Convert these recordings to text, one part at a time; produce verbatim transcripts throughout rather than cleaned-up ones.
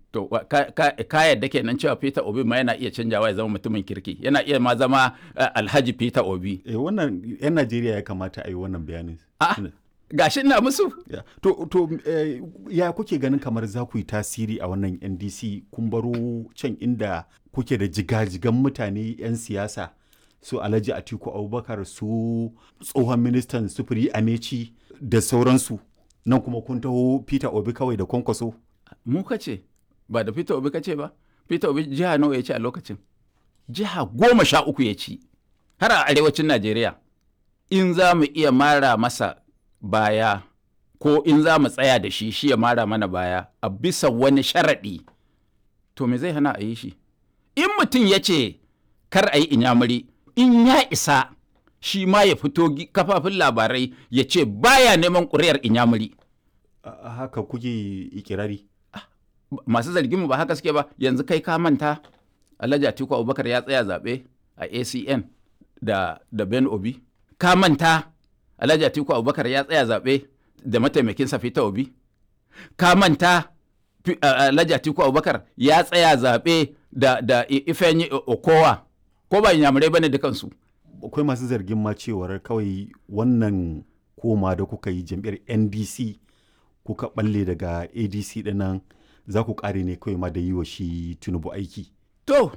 To ka, ka, ka yadda kenan cewa Peter Obi ma yana iya canjawa ya zama mutumin kirki, yana iya ma zama uh, Alhaji Peter Obi. Eh, wannan 'yan Najeriya ya kamata a yi wannan bayanin. Ah, gashi na musu. Yeah. To, to eh, ya kuke ganin kamar za ku yi tasiri a wannan N D C kun baro can inda kuke da jigajigan mutane 'yan siyasa su Alhaji Atiku Abubakar su tsohon ministan sufuri Amechi da sauransu, nan kuma kun taho Peter Obi kawai da Kwankwaso. Mu kace ba da Peter Obi kace ba. Peter Obi jiha nawa ya ci a lokacin? Jiha goma sha uku ya ci har a arewacin Najeriya. In za mu iya mara masa baya ko in za mu tsaya da shi shi ya mara mana baya a bisa wani sharaɗi, to me zai hana a yi shi? In mutum ya ce kar a yi inyamuri, in ya isa shi ma ya fito kafafin labarai ya ce baya neman ƙuri'ar inyamuri. Haka kuke ikirari? Masu zarginmu ba haka suke ba. Yanzu kai ka manta Alhaji Atiku Abubakar ya tsaya zaɓe a A C N da, da Ben Obi. Ka manta Alhaji Atiku Abubakar ya tsaya zaɓe da mataimakinsa Peter Obi. Ka manta Alhaji Atiku Abubakar ya tsaya zaɓe da, da Ifeanyi Okowa. Ko ba inyamurai bane dukansu? Akwai masu zargin ma cewar kawai wannan koma da kuka yi jam'iyyar N D C kuka balle daga A D C dinnan za ku kare ne kawai ma da yi wa shi Tinubu aiki. To,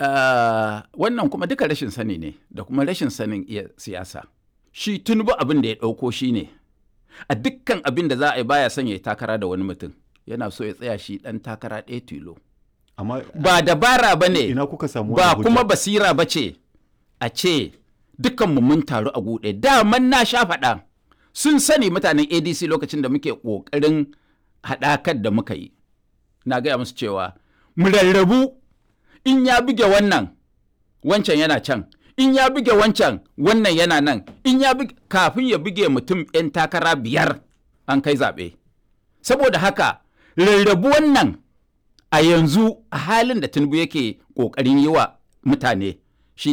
uh, wannan kuma duka rashin sani ne da kuma rashin sanin iya siyasa. Shi Tinubu abin da ya ɗauko shi ne, a dukkan abin da za a yi baya son ya yi takara da wani mutum, yana so ya tsaya shi ɗan takara ɗaya tilo. Amma ba dabara ba ne, ina kuka samu ba kuma basira ba ce a ce dukkanmu mun taru a guɗe. Daman na sha faɗa sun sani mutanen A D C lokacin da muke ƙoƙarin haɗakar da muka yi. Na gaya musu cewa mu rarrabu, in ya buge wannan wancan yana can, in ya buge wancan wannan yana nan, in ya buge, kafin ya buge mutum 'yan takara biyar an kai zaɓe. Saboda haka rarrabu wannan a yanzu a halin da Tinubu yake ƙoƙarin yi wa mutane